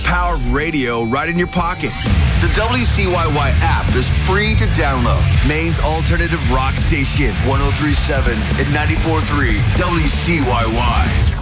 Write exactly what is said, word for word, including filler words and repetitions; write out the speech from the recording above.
power of radio right in your pocket. The W C Y Y app is free to download. Maine's alternative rock station, one oh three point seven and ninety-four point three W C Y Y.